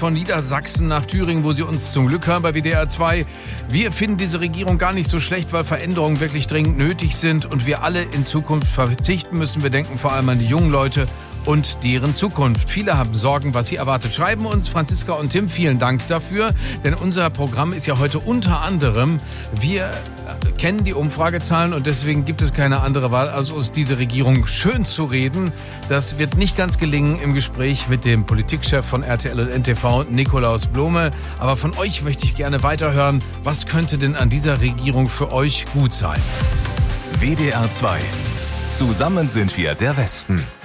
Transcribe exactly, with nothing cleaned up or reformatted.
von Niedersachsen nach Thüringen, wo Sie uns zum Glück hören bei W D R zwei. Wir finden diese Regierung gar nicht so schlecht, weil Veränderungen wirklich dringend nötig sind und wir alle in Zukunft verzichten müssen. Wir denken vor allem an die jungen Leute und deren Zukunft. Viele haben Sorgen, was sie erwartet. Schreiben uns Franziska und Tim, vielen Dank dafür, denn unser Programm ist ja heute unter anderem, wir kennen die Umfragezahlen und deswegen gibt es keine andere Wahl, als aus dieser Regierung schön zu reden. Das wird nicht ganz gelingen im Gespräch mit dem Politikchef von R T L und N T V, Nikolaus Blome. Aber von euch möchte ich gerne weiterhören, was könnte denn an dieser Regierung für euch gut sein? W D R zwei. Zusammen sind wir der Westen.